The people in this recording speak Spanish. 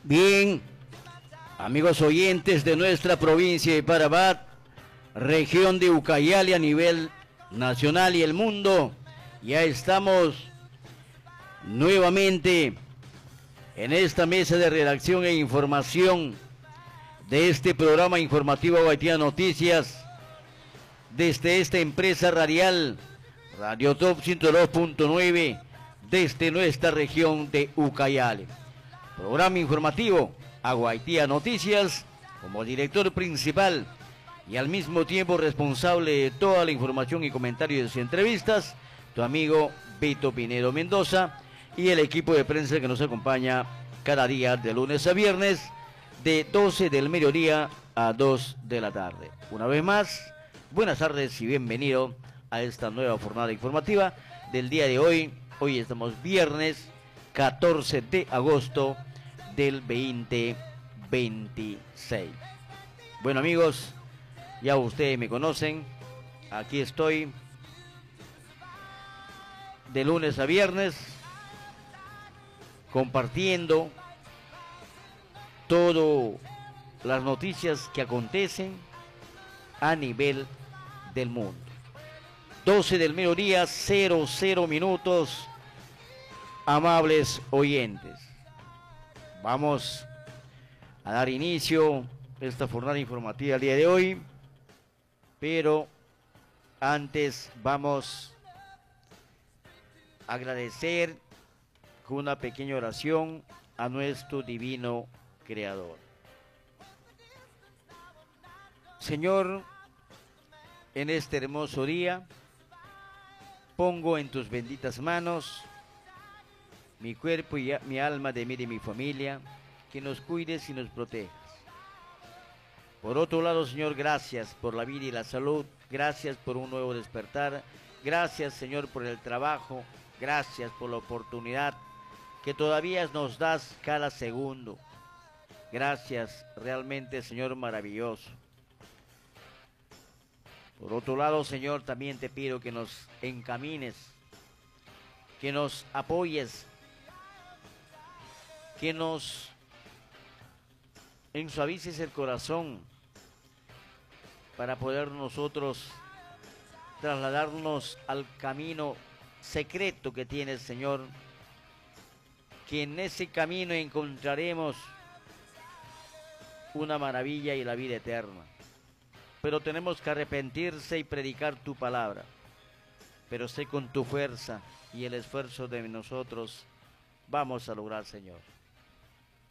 Bien, amigos oyentes de nuestra provincia de Parabat, región de Ucayali a nivel nacional y el mundo, ya estamos nuevamente en esta mesa de redacción e información de este programa informativo Guaitía Noticias, desde esta empresa radial, Radio Top 102.9, desde nuestra región de Ucayali. Programa informativo a Guaitía Noticias, como director principal y al mismo tiempo responsable de toda la información y comentarios y entrevistas, tu amigo Vito Pinedo Mendoza y el equipo de prensa que nos acompaña cada día de lunes a viernes de 12 del mediodía a 2 de la tarde. Una vez más, buenas tardes y bienvenido a esta nueva jornada informativa del día de hoy. Hoy estamos viernes 14 de agosto del 2026. Bueno, amigos, ya ustedes me conocen, aquí estoy de lunes a viernes compartiendo todas las noticias que acontecen a nivel del mundo. 12 del mediodía, 00 minutos, amables oyentes. Vamos a dar inicio a esta jornada informativa el día de hoy, pero antes vamos a agradecer con una pequeña oración a nuestro divino Creador. Señor, en este hermoso día pongo en tus benditas manos mi cuerpo y mi alma de mí y de mi familia, que nos cuides y nos protejas. Por otro lado, Señor, gracias por la vida y la salud, gracias por un nuevo despertar, gracias, Señor, por el trabajo, gracias por la oportunidad que todavía nos das cada segundo. Gracias, realmente, Señor, maravilloso. Por otro lado, Señor, también te pido que nos encamines, que nos apoyes, que nos ensuavices el corazón para poder nosotros trasladarnos al camino secreto que tienes, Señor, que en ese camino encontraremos una maravilla y la vida eterna. Pero tenemos que arrepentirse y predicar tu palabra, pero sé con tu fuerza y el esfuerzo de nosotros vamos a lograr, Señor.